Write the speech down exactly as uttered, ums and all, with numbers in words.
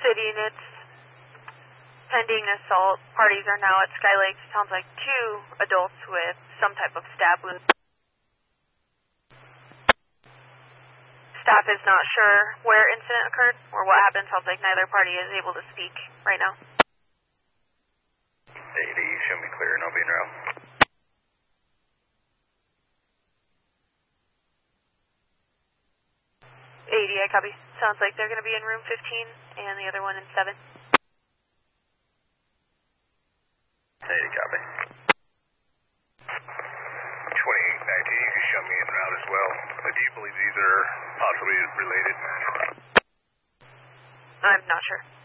City units. Pending assault. Parties are now at Sky Lakes. Sounds like two adults with some type of stab wound. Staff is not sure where incident occurred or what happened. Sounds like neither party is able to speak right now. eighty, show me clear and I'll be in route. eighty, I copy. Sounds like they're going to be in room fifteen and the other one in seven. eighty, copy. twenty-eight nineteen, you can show me en route as well. Uh, do you believe these are possibly related? I'm not sure.